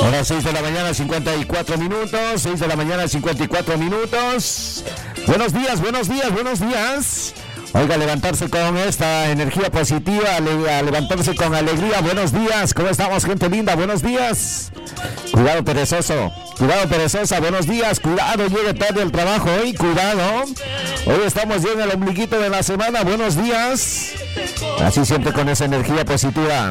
Ahora 6 de la mañana, 54 minutos. 6 de la mañana, 54 minutos. Buenos días, buenos días, buenos días. Oiga, levantarse con esta energía positiva, levantarse con alegría. Buenos días, ¿cómo estamos, gente linda? Buenos días. Cuidado, perezoso. Cuidado, perezosa. Buenos días. Cuidado, llegue tarde el trabajo hoy. Cuidado. Hoy estamos ya en el ombliguito de la semana. Buenos días. Así siempre con esa energía positiva.